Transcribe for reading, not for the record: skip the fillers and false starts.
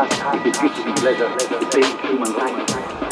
past with the beauty and pleasure, to pay human life.